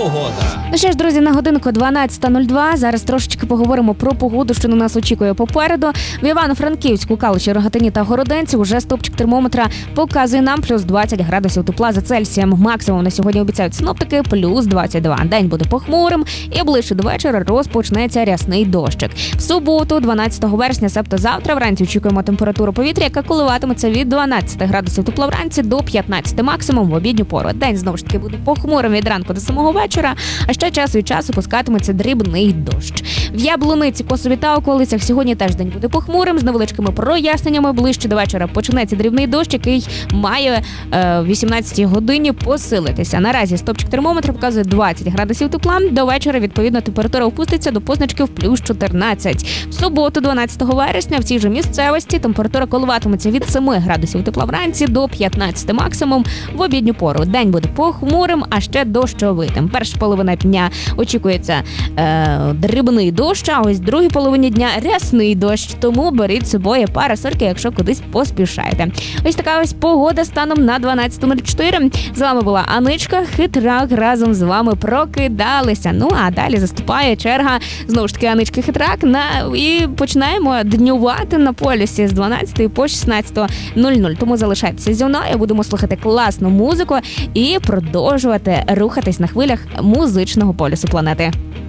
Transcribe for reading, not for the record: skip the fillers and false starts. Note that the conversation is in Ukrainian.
погода. Ну що ж, друзі, на годинку 12:02. Зараз трошечки поговоримо про погоду, що на нас очікує попереду. В Івано-Франківську, Калуші, Рогатині та Городенці уже стопчик термометра показує нам плюс 20 градусів тепла за Цельсієм. Максимум на сьогодні обіцяють синоптики плюс 22. День буде похмурим і ближче до вечора розпочнеться рясний дощик. В суботу, 12 вересня, себто завтра, вранці очікуємо температуру повітря, яка коливатиметься від 12 градусів тепла вранці до 15 максимум в обідню пору. День знову ж таки буде похмурим від ранку до самого вечора, а ще час від часу пускатиметься дрібний дощ. В Яблуниці, Косові та околицях сьогодні теж день буде похмурим, з невеличкими проясненнями. Ближче до вечора почнеться дрібний дощ, який має в 18-й годині посилитися. Наразі стопчик термометра показує 20 градусів тепла. До вечора, відповідно, температура опуститься до позначки в плюс 14. В суботу, 12 вересня, в цій же місцевості температура коливатиметься від 7 градусів тепла вранці до 15 максимум в обідню пору. День буде похмурим, а ще дощовитим. Перша половина дня очікується дрібний дощ, а ось в другій половині дня рясний дощ. Тому беріть з собою парасольки, якщо кудись поспішаєте. Ось така ось погода станом на 12:04. З вами була Аничка Хитрак. Разом з вами прокидалися. Ну, а далі заступає черга, знову ж таки, Анички Хитрак. І починаємо днювати на полюсі з 12 по 16:00. Тому залишайтеся зі мною, будемо слухати класну музику і продовжувати рухатись на хвилях музичного полюсу планети.